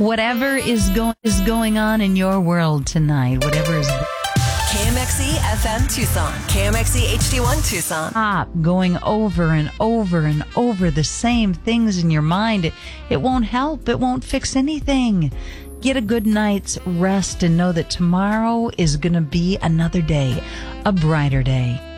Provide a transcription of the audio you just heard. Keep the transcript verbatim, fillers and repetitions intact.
whatever is going is going on in your world tonight, whatever is K M X E F M Tucson, K M X E H D one Tucson. Stop going over and over and over the same things in your mind. It, it won't help. It won't fix anything. Get a good night's rest and know that tomorrow is going to be another day, a brighter day.